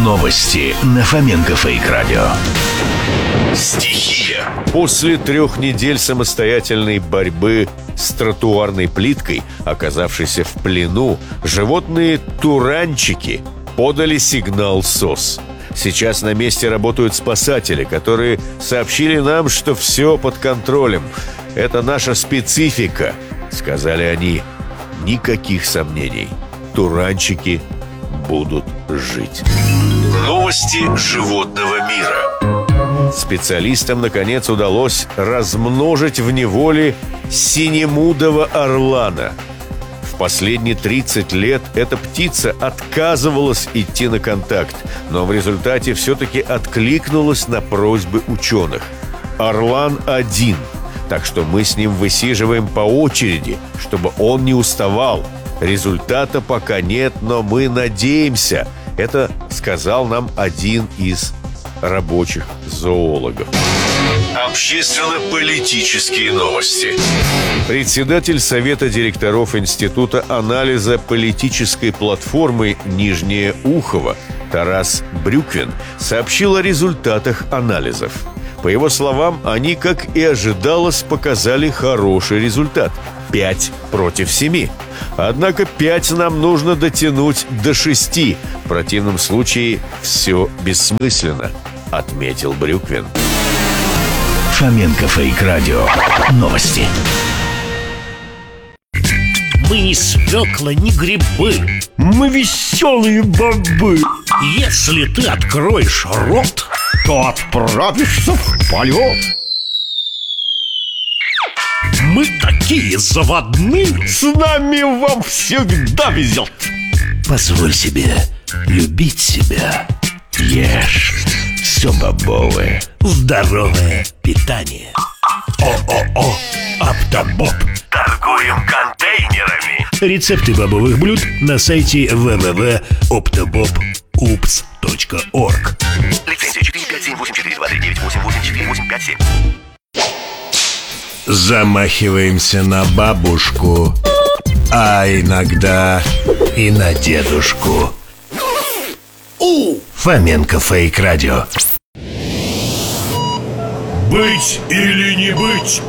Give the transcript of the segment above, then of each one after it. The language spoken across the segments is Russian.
Новости на Фоменко Фейк Радио. Стихия. После 3 недель самостоятельной борьбы с тротуарной плиткой, оказавшейся в плену, животные туранчики подали сигнал СОС. Сейчас на месте работают спасатели, которые сообщили нам, что все под контролем. Это наша специфика, сказали они. Никаких сомнений. Туранчики будут жить. Новости животного мира. Специалистам, наконец, удалось размножить в неволе синемудого орлана. В последние 30 лет эта птица отказывалась идти на контакт, но в результате все-таки откликнулась на просьбы ученых. Орлан один, так что мы с ним высиживаем по очереди, чтобы он не уставал. Результата пока нет, но мы надеемся. Это сказал нам один из рабочих зоологов. Общественно-политические новости. Председатель Совета директоров Института анализа политической платформы «Нижнее Ухово» Тарас Брюквин сообщил о результатах анализов. По его словам, они, как и ожидалось, показали хороший результат – 5 против 7. Однако 5 нам нужно дотянуть до 6. В противном случае все бессмысленно, отметил Брюквин. Фоменко Фейк Радио. Новости. Мы не свекла, не грибы. Мы веселые бобы. Если ты откроешь рот, то отправишься в полет. мы такие заводные. С нами вам всегда везет. Позволь себе любить себя. Ешь все бобовое. Здоровое питание. О-о-о, Оптобоп. Торгуем контейнерами. Рецепты бобовых блюд на сайте www.optobop.ups.org. Лицензия 4578423988847. Замахиваемся на бабушку, а иногда и на дедушку. Фоменко Фейк Радио. Быть или не быть?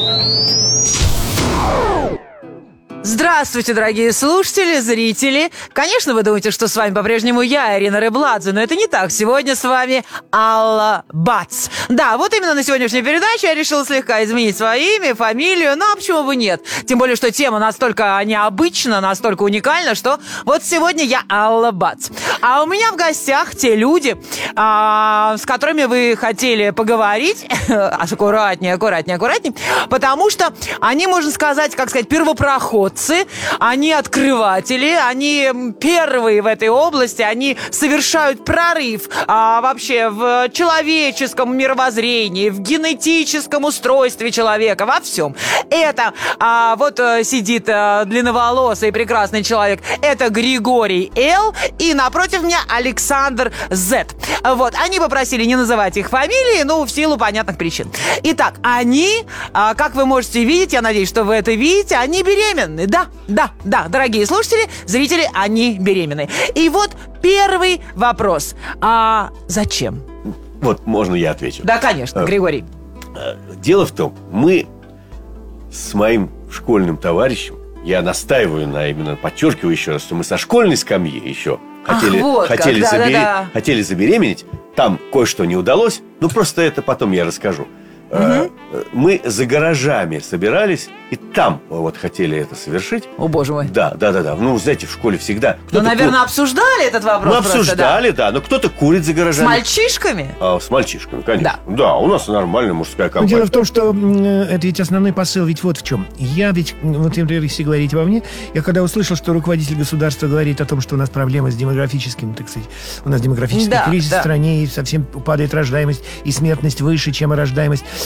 Здравствуйте, дорогие слушатели, зрители. Конечно, вы думаете, что с вами по-прежнему я, Ирина Рыбладзе, но это не так. Сегодня с вами Алла Бац. Да, вот именно на сегодняшней передаче я решила слегка изменить свое имя, фамилию, но почему бы нет? Тем более, что тема настолько необычна, настолько уникальна, что вот сегодня я Алла Бац. А у меня в гостях те люди, с которыми вы хотели поговорить. Аккуратнее, потому что они, можно сказать, как сказать, первопроходцы. Они открыватели, они первые в этой области, они совершают прорыв вообще в человеческом мировоззрении, в генетическом устройстве человека, во всем. Это вот сидит длинноволосый прекрасный человек, это Григорий Л. И напротив меня Александр З. Вот, они попросили не называть их фамилии, в силу понятных причин. Итак, они, как вы можете видеть, я надеюсь, что вы это видите, они беременны. Да, дорогие слушатели, зрители, они беременны. И вот первый вопрос. Зачем? Вот, можно я отвечу? Да, конечно, Григорий. Дело в том, мы с моим школьным товарищем, я настаиваю именно подчеркиваю еще раз, что мы со школьной скамьи еще хотели забеременеть. Там кое-что не удалось, просто это потом я расскажу. Мы за гаражами собирались и там вот хотели это совершить. О, боже мой. Да. Знаете, в школе всегда наверное, обсуждали этот вопрос. Обсуждали, да. Но кто-то курит за гаражами. С мальчишками? С мальчишками, конечно. Да, у нас нормальная мужская компания. Дело в том, что это ведь основной посыл, ведь вот в чем. Если говорить во мне, я когда услышал, что руководитель государства говорит о том, что у нас проблема с демографическим, так сказать, у нас демографический кризис в стране, и совсем падает рождаемость, и смертность выше, чем рождаемость, и мы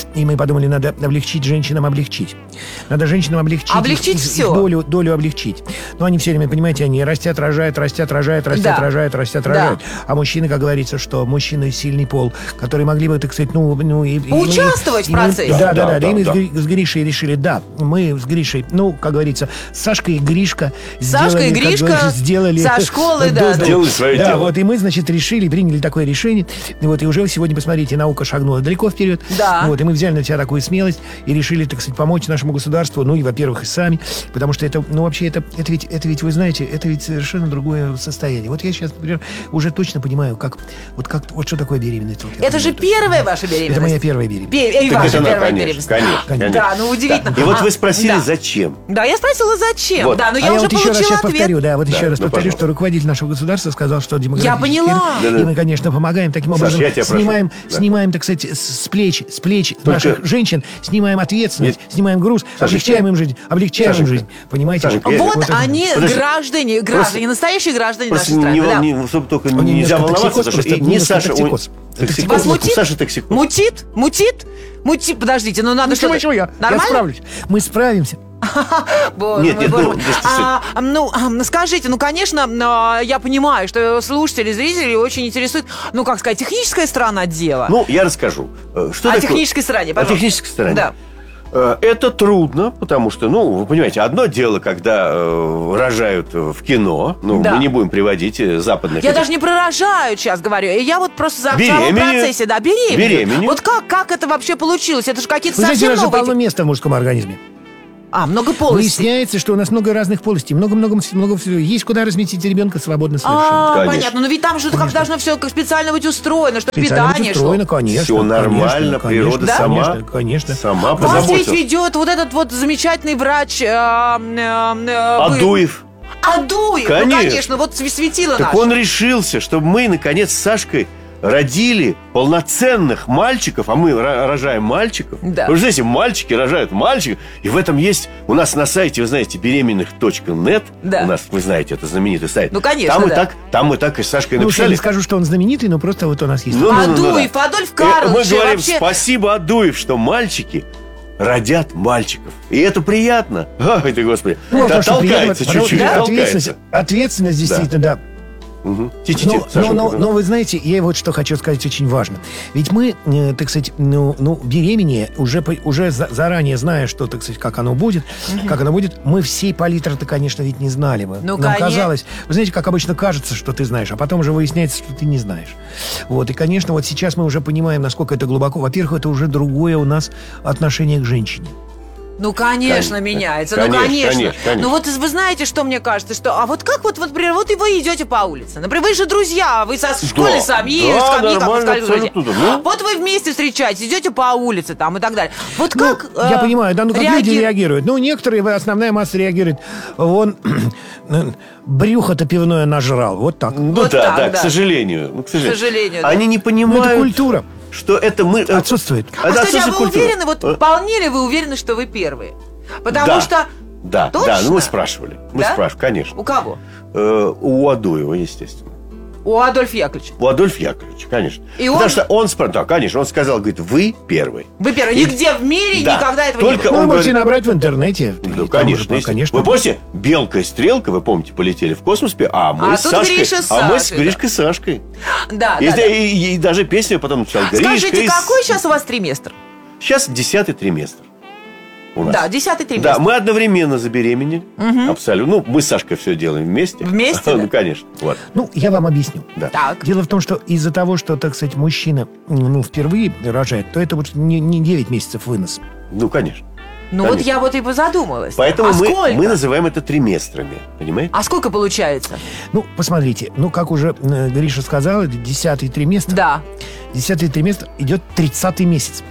подумали, надо облегчить женщинам, облегчить. Надо женщинам облегчить. Облегчить их всё. долю облегчить. Но они все время, понимаете, они растят, рожают. Да. А мужчины, как говорится, что мужчины сильный пол, которые могли бы, так сказать, Участвовать в процессе. Да. И мы с Гришей решили, мы с Гришей, как говорится, Сашка и Гришка сделали со школы, да. Сделали свое Да, дело. вот, и мы, значит, приняли такое решение. Вот, и уже сегодня, посмотрите, наука шагнула далеко вперед. Да. Вот, и мы взяли на себя такую смелость и решили, так сказать, помочь нашему государству, и, во-первых, и сами, потому что это, вообще, это ведь, вы знаете, это ведь совершенно другое состояние. Вот я сейчас, например, уже точно понимаю, вот что такое беременность. Вот, Это же первая ваша беременность. Это моя первая беременность. И Так ваша это она, первая конечно, беременность. конечно. Да, удивительно. И вот вы спросили, да. зачем? Да, я спросила, зачем. Вот. Да, но А я уже вот еще раз получила сейчас ответ. повторю, еще раз повторю, пожалуйста. что руководитель нашего государства сказал, что демографический Я поняла. кризис, и мы, конечно, помогаем таким Саш, образом, я тебя прошу. Да. снимаем, так сказать, с плеч наших женщин, снимаем ответственность, снимаем груз, облегчаем им жизнь, Сашенька. понимаете? Сашенька, Вот это- они, Подожди. граждане, настоящие граждане Просто нашей страны. да. чтобы только У нее нельзя немножко волноваться, токсикоз, потому что просто не немножко Саша, токсикоз. токсикоз. Вас мутит? У Саши токсикоз. Мутит? Подождите, надо что-то... Ничего, я Нормально? справлюсь. Мы справимся. Боже Нет, мой, нет, боже ну, мой. подождите, Скажите, конечно, я понимаю, что слушатели, зрители очень интересует, техническая сторона дела. Я расскажу. Что О такое? технической стороне, О пожалуйста. технической стороне. Да. Это трудно, потому что, вы понимаете, одно дело, когда рожают в кино, Да. мы не будем приводить западных... Я даже не про рожают сейчас говорю. Я вот просто за в самом Беременеют. процессе, да, беременеют. Беременеют. Вот как это вообще получилось? Это же какие-то Вы знаете, у совсем нас же новые... полно места в мужском организме. Много полостей. Выясняется, что у нас много разных полостей, много всего. Есть куда разместить ребенка свободно совершенно. Конечно. Понятно. Но ведь там же как должно все специально быть устроено, чтобы Специально питание устроено, шло. конечно. Все нормально, конечно, природа Да? сама, Конечно. сама Вас ведь позаботилась. ведет вот этот вот замечательный врач... Адуев. Адуев, Конечно. вот светило Так наше. он решился, чтобы мы, наконец, с Сашкой родили полноценных мальчиков, а мы рожаем мальчиков. Да. Вы же знаете, мальчики рожают мальчиков. И в этом есть у нас на сайте, вы знаете, беременных.нет. Да. У нас, вы знаете, это знаменитый сайт. Ну, конечно, Там, да. там мы так и с Сашкой Я написали. не скажу, что он знаменитый, но просто вот у нас есть. Адуев, Адольф Карлович. Мы говорим вообще... спасибо, Адуев, что мальчики родят мальчиков. И это приятно. Ой, ты, Господи. Ну, Да, то, что толкается приятно, чуть-чуть, да, толкается. ответственность действительно, да. Угу. Тихо, Но вы знаете, я вот что хочу сказать очень важно. Ведь мы, так сказать, беременея, уже заранее зная, что, так сказать, как оно будет, мы всей палитры-то, конечно, ведь не знали бы. Ну, Нам конечно. казалось, вы знаете, как обычно кажется, что ты знаешь, а потом уже выясняется, что ты не знаешь. Вот, и, конечно, вот сейчас мы уже понимаем, насколько это глубоко. Во-первых, это уже другое у нас отношение к женщине. Ну, конечно, меняется. Конечно. Ну, вот вы знаете, что мне кажется, что... А вот как например, вот и вы идете по улице. Например, вы же друзья, вы со школьной семьи, да, скамьи, как вы нормально, сказали, друзья. абсолютно, да. Вот вы вместе встречаетесь, идете по улице там и так далее. Вот как Я понимаю, да, как люди реагируют? реагируют. Некоторые, основная масса реагирует. Вон, брюхо-то пивное нажрал. Вот так. Вот да, так, к сожалению. К сожалению, да. Они не Ну, понимают, это культура. что это мы... Отсутствует. Это Скажите, а отсутствует вы культура. уверены, вполне ли вы уверены, что вы первые? Потому Да. что... Да, Точно? мы спрашивали. Да? Конечно. У кого? У Адуева, естественно. У Адольфа Яковлевича. У Адольфа Яковлевича, конечно. И Потому он- что он спрашивал, да, конечно, он сказал, говорит, вы первый. Вы первые. Нигде в мире Да. никогда этого Только не было. он Вы можете говорит- набрать в интернете. Ну, И там конечно, уже, естественно. конечно. Вы помните, Белка и Стрелка, вы помните, полетели в космос, а мы А с тут Сашкой, Гриша с мы с Сашей, да. Гришкой с Сашкой. Да, И, да, да. и даже песню потом начал Гришка. Скажите, и какой сейчас у вас триместр? Сейчас 10-й триместр у нас. Да, 10-й триместр. Да, мы одновременно забеременели. Абсолютно. Ну, мы с Сашкой все делаем вместе. Вместе, да? Ну, конечно. Вот. Я вам объясню. Да. Так. Дело в том, что из-за того, что, так сказать, мужчина впервые рожает, то это вот не 9 месяцев вынос. Ну, конечно. Ну Конечно. вот я вот и позадумалась. Поэтому а сколько? мы называем это триместрами. Понимаете? А сколько получается? Посмотрите, как уже Гриша сказал, это 10-й триместр. Да. 10-й триместр идет 30-й месяц.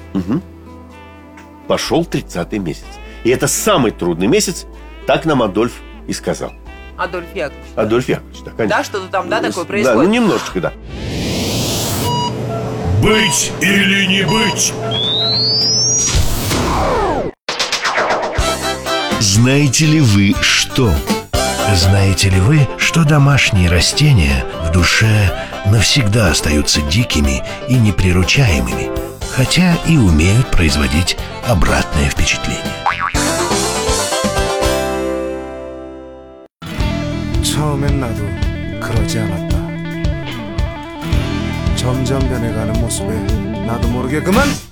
Пошел 30-й месяц. И это самый трудный месяц, так нам Адольф и сказал. Адольф Яковлевич. Адольф Яковлевич, да, конечно. Да, что-то там, да, такое Да, происходит? немножечко, да. Быть или не быть? Знаете ли вы что? Знаете ли вы, что домашние растения в душе навсегда остаются дикими и неприручаемыми, хотя и умеют производить обратное впечатление. 처음엔 나도 그러지 않았다. 점점 변해가는 모습에 나도 모르게 그만